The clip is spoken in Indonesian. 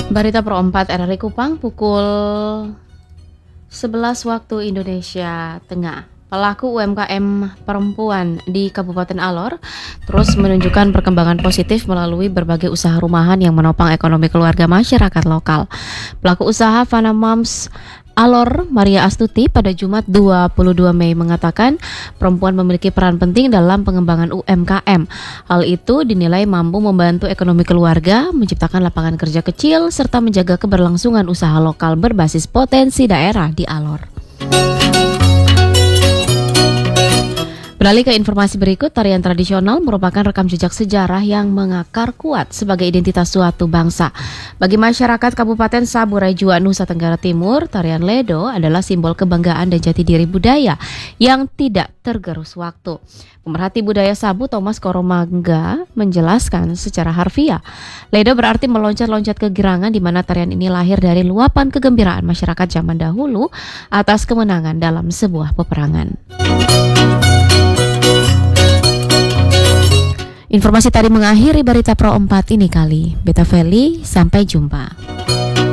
Berita Pro 4 RRI Kupang pukul 11 waktu Indonesia Tengah. Pelaku UMKM perempuan di Kabupaten Alor terus menunjukkan perkembangan positif melalui berbagai usaha rumahan yang menopang ekonomi keluarga masyarakat lokal. Pelaku usaha Fana Moms Alor, Maria Astuti, pada Jumat 22 Mei mengatakan perempuan memiliki peran penting dalam pengembangan UMKM. Hal itu dinilai mampu membantu ekonomi keluarga, menciptakan lapangan kerja kecil, serta menjaga keberlangsungan usaha lokal berbasis potensi daerah di Alor. Beralih ke informasi berikut, tarian tradisional merupakan rekam jejak sejarah yang mengakar kuat sebagai identitas suatu bangsa. Bagi masyarakat Kabupaten Saburai Jua, Nusa Tenggara Timur, tarian Ledo adalah simbol kebanggaan dan jati diri budaya yang tidak tergerus waktu. Pemerhati budaya Sabu Thomas Koromangga menjelaskan secara harfiah, Ledo berarti meloncat-loncat kegirangan, di mana tarian ini lahir dari luapan kegembiraan masyarakat zaman dahulu atas kemenangan dalam sebuah peperangan. Informasi tadi mengakhiri berita Pro 4 ini kali. Beta Feli, sampai jumpa.